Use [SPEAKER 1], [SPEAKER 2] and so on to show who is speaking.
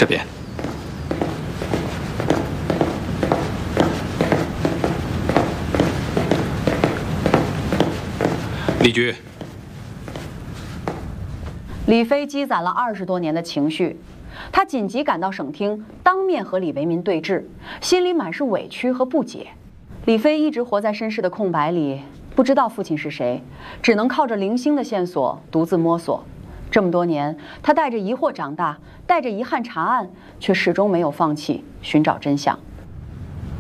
[SPEAKER 1] 这边。李局，
[SPEAKER 2] 李飞积攒了20多年的情绪，他紧急赶到省厅，当面和李维民对峙，心里满是委屈和不解。李飞一直活在身世的空白里，不知道父亲是谁，只能靠着零星的线索独自摸索。这么多年，他带着疑惑长大，带着遗憾查案，却始终没有放弃寻找真相。